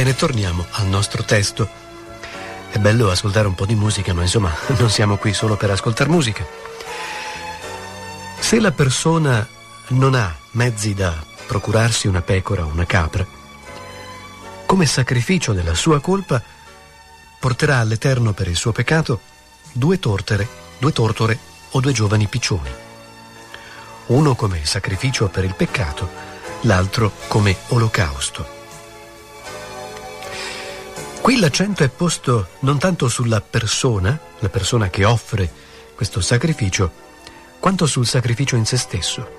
Bene, torniamo al nostro testo. È bello ascoltare un po' di musica, ma insomma non siamo qui solo per ascoltare musica. Se la persona non ha mezzi da procurarsi una pecora o una capra, come sacrificio della sua colpa porterà all'Eterno per il suo peccato due tortere o due giovani piccioni, uno come sacrificio per il peccato, l'altro come olocausto. Qui l'accento è posto non tanto sulla persona, la persona che offre questo sacrificio, quanto sul sacrificio in se stesso.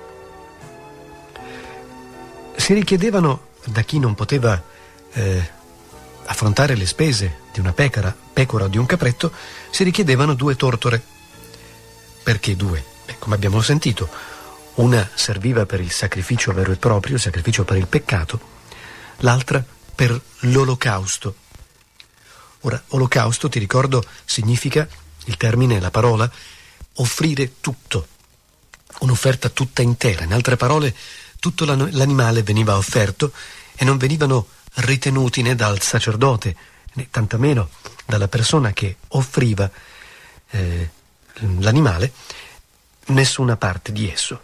Si richiedevano da chi non poteva affrontare le spese di una pecora o di un capretto, si richiedevano due tortore. Perché due? Come abbiamo sentito, una serviva per il sacrificio vero e proprio, il sacrificio per il peccato, l'altra per l'olocausto. Ora, olocausto, ti ricordo, significa, il termine, la parola, offrire tutto, un'offerta tutta intera. In altre parole, tutto l'animale veniva offerto e non venivano ritenuti né dal sacerdote, né tantomeno dalla persona che offriva l'animale, nessuna parte di esso.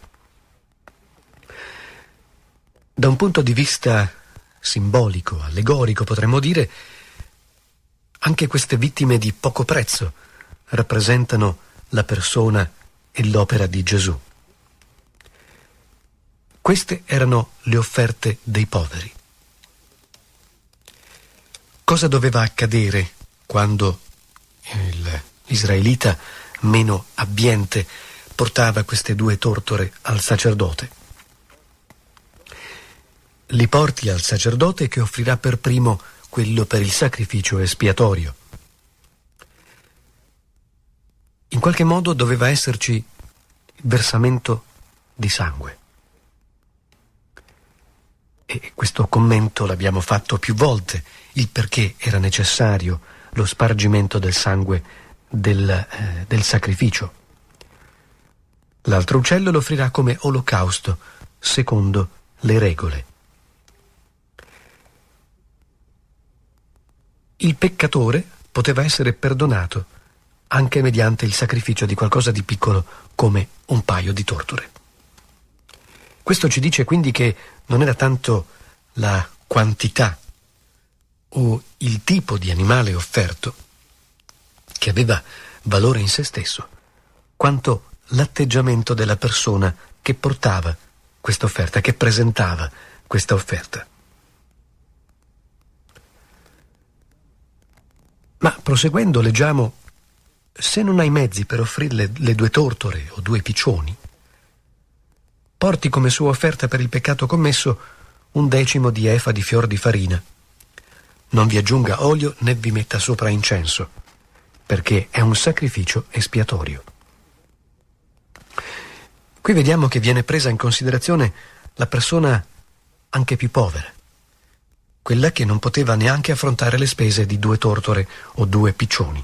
Da un punto di vista simbolico, allegorico, potremmo dire, anche queste vittime di poco prezzo rappresentano la persona e l'opera di Gesù. Queste erano le offerte dei poveri. Cosa doveva accadere quando l'israelita meno abbiente portava queste due tortore al sacerdote? Li porti al sacerdote che offrirà per primo quello per il sacrificio espiatorio. In qualche modo doveva esserci il versamento di sangue. E questo commento l'abbiamo fatto più volte, il perché era necessario lo spargimento del sangue del sacrificio. L'altro uccello lo offrirà come olocausto, secondo le regole. Il peccatore poteva essere perdonato anche mediante il sacrificio di qualcosa di piccolo come un paio di torture. Questo ci dice quindi che non era tanto la quantità o il tipo di animale offerto che aveva valore in se stesso, quanto l'atteggiamento della persona che portava questa offerta, che presentava questa offerta. Ma proseguendo leggiamo: se non hai mezzi per offrirle le due tortore o due piccioni, porti come sua offerta per il peccato commesso 1/10 di efa di fior di farina. Non vi aggiunga olio né vi metta sopra incenso, perché è un sacrificio espiatorio. Qui vediamo che viene presa in considerazione la persona anche più povera, quella che non poteva neanche affrontare le spese di due tortore o due piccioni.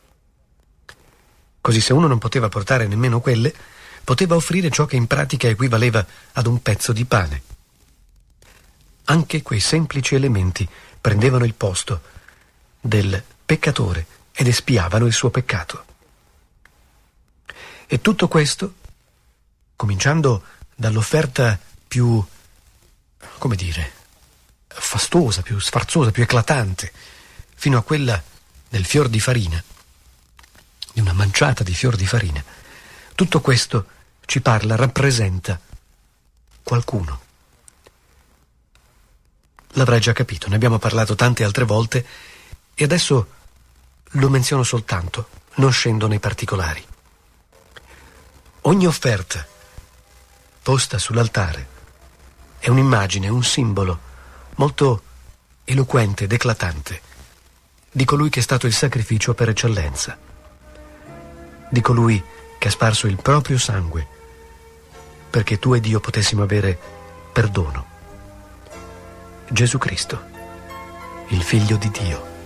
Così, se uno non poteva portare nemmeno quelle, poteva offrire ciò che in pratica equivaleva ad un pezzo di pane. Anche quei semplici elementi prendevano il posto del peccatore ed espiavano il suo peccato. E tutto questo, cominciando dall'offerta più, fastosa, più sfarzosa, più eclatante, fino a quella del fior di farina, di una manciata di fior di farina, tutto questo ci parla, rappresenta qualcuno. L'avrai già capito, ne abbiamo parlato tante altre volte e adesso lo menziono soltanto, non scendo nei particolari. Ogni offerta posta sull'altare è un'immagine, un simbolo molto eloquente ed eclatante di colui che è stato il sacrificio per eccellenza, di colui che ha sparso il proprio sangue perché tu ed io potessimo avere perdono. Gesù Cristo, il Figlio di Dio.